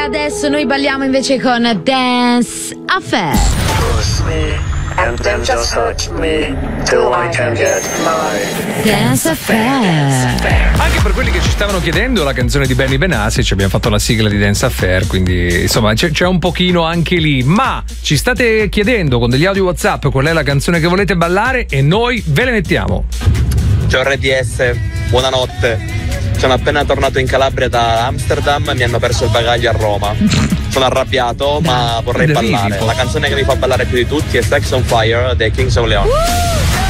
adesso noi balliamo invece con Dance Affair. And then just touch me till I can get my Dance Affair. Anche per quelli che ci stavano chiedendo la canzone di Benny Benassi, ci abbiamo fatto la sigla di Dance Affair, quindi insomma c'è un pochino anche lì. Ma ci state chiedendo con degli audio WhatsApp qual è la canzone che volete ballare e noi ve le mettiamo. Ciao RDS, buonanotte. Sono appena tornato in Calabria da Amsterdam e mi hanno perso il bagaglio a Roma. Sono arrabbiato, ma vorrei ballare. La canzone che mi fa ballare più di tutti è Sex on Fire dei Kings of Leon.